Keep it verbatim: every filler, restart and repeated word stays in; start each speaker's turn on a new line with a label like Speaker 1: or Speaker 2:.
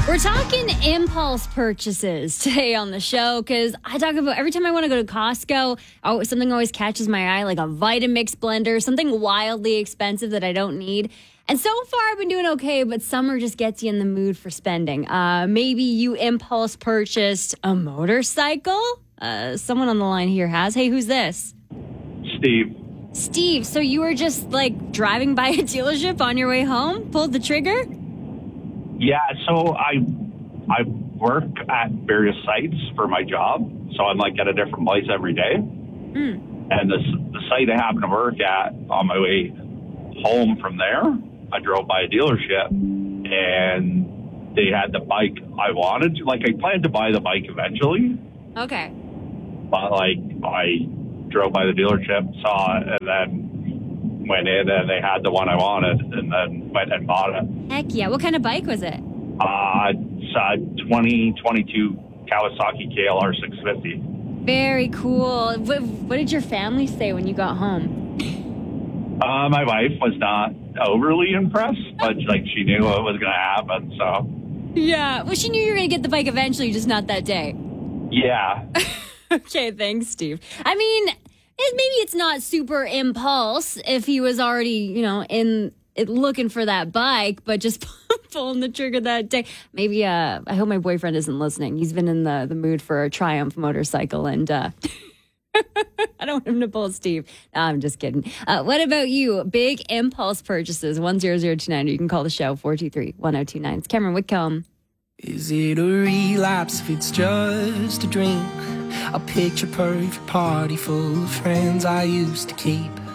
Speaker 1: We're talking impulse purchases today on the show because I talk about every time I want to go to Costco, oh, something always catches my eye, like a Vitamix blender, something wildly expensive that I don't need. And so far, I've been doing okay, but summer just gets you in the mood for spending. Uh, maybe you impulse purchased a motorcycle? Uh, someone on the line here has. Hey, who's this?
Speaker 2: Steve.
Speaker 1: Steve, so you were just like driving by a dealership on your way home, pulled the trigger?
Speaker 2: Yeah, so I I work at various sites for my job, so I'm like at a different place every day.
Speaker 1: Mm.
Speaker 2: And the the site I happen to work at on my way home from there, I drove by a dealership, and they had the bike I wanted. Like I planned to buy the bike eventually.
Speaker 1: Okay.
Speaker 2: But like I drove by the dealership, saw it, and then went in and they had the one I wanted, and then went and bought it.
Speaker 1: Heck yeah. What kind of bike was it?
Speaker 2: Uh, it's a twenty twenty-two Kawasaki K L R six fifty.
Speaker 1: Very cool. What, what did your family say when you got home?
Speaker 2: Uh, my wife was not overly impressed, but like she knew what was going to happen, so.
Speaker 1: Yeah. Well, she knew you were going to get the bike eventually, just not that day.
Speaker 2: Yeah.
Speaker 1: Okay, thanks, Steve. I mean, it, maybe it's not super impulse if he was already, you know, in it looking for that bike, but just pulling the trigger that day. Maybe, uh, I hope my boyfriend isn't listening. He's been in the, the mood for a Triumph motorcycle, and uh, I don't want him to pull Steve. No, I'm just kidding. Uh, what about you? Big impulse purchases, one zero zero two nine. You can call the show, four two three, one zero two nine. It's Cameron Whitcomb.
Speaker 3: Is it a relapse if it's just a drink? A picture perfect party full of friends I used to keep.